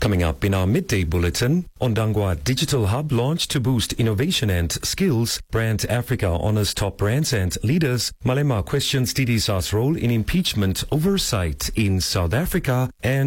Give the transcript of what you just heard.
Coming up in our midday bulletin, Ondangwa Digital Hub launched to boost innovation and skills. Brand Africa honors top brands and leaders. Malema questions DDSA's role in impeachment oversight in South Africa. And